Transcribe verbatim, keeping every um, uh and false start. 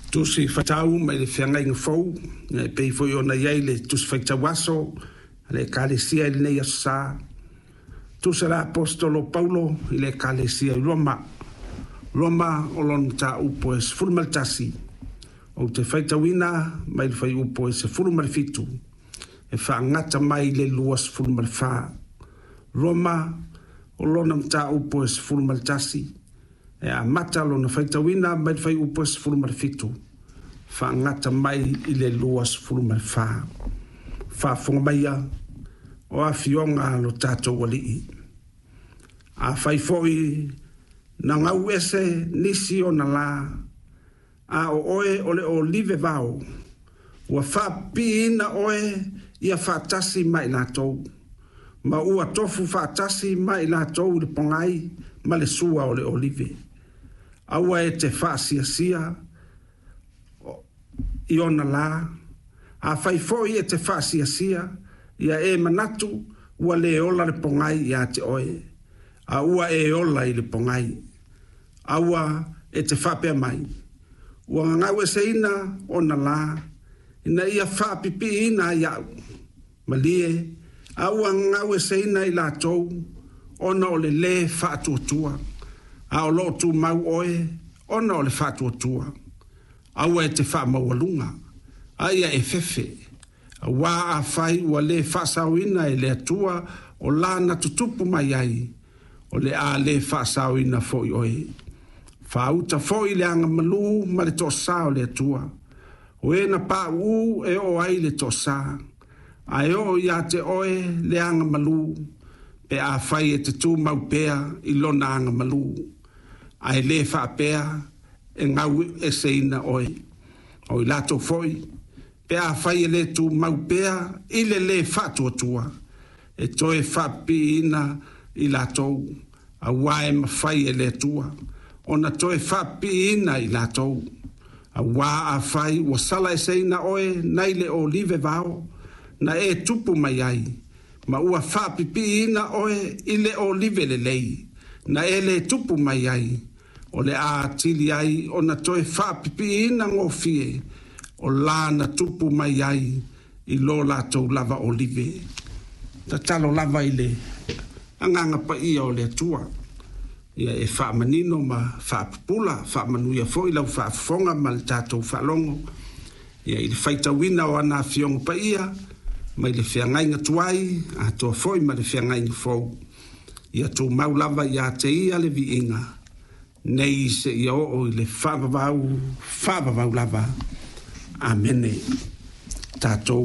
Tu si fatau mai le fianga inga fau, e pei foi ona iai le tu si fatau aso, le kalesia il nei asa. Tu sera apostolo Paulo, le kalesia i Roma. Roma o lon ta upo es fulmaltasi. O te faitawina mai le fai upo es fulmalfitu. E fa ngata mai le luas fulmalfa. Roma o lon ta upo es fulmaltasi. E a mata lona faitawina mai le fai upo es fulmalfitu. Fa ngata mai i le luas fulmalfa. Fa fonga maia o a fionga lo tato wali. A fai foi na ngau ese nisi o na la. A o oe o le o live vau. Ua fa pina oe ia fa tasi mai la tou. Ma ua tofu fa tasi mai la tou le pongai ma le sua o le olive. Aua e te fa sia sia i ona la. A fai foi e te fa sia sia ia e manatu ua le ola le pongai ia te oe. A ua e ola i le pongai. Aua e te fa pea mai. Ua ngau e se ina ona la. Ina ia fa pipi ina ia malie. Aua ngau e se ina i la tou. Ona o le le fa tuatua. A o lo tu mau oe. Ona o le fa tuatua. Aua e te fa maualunga. Aia e fefe. Awa a fai ua le fa sauina e le atua o la na tutupu mai ai. O le a le fa sauina foi oe. Fa uta foi le anga malu ma le tosa o le atua. O e na pa u e o ai le tosa. Ai o ia te oe le anga malu. Pe a fai e te tu mau pea i lona anga malu. Ai le fa pea e ngau e seina oe. O i lato foi. Pe a fai e le tu mau pea i le le fa tua tua. E toe fa pi ina i lato. A wae ma fai e le tua. Ona toe fa pi ina i lato. A wa a fai wa sala e seina oe nai le olive vao. Na e tupu mai ai. Ma ua fa pipi ina oe i le olive le lei. Na e le tupu mai ai. O le a tili ai ona toe fa pipi ina ngofie. O la na tupu mai ai i lo lato lava olive. Ta talo lava i le anganga pa ia o le atua. Ia e wha manino ma wha pupula, wha manuia foi lau wha fonga ma le tātou wha longo. Ia i le whaita wina o ana fionga pa ia, ma i le whiangainga tuai, a toa foi ma le whiangainga fou. Ia tō maulava ia te ia le vi inga. Nei se ia o i le whavavau, whavavau lava. Amene. Tātou.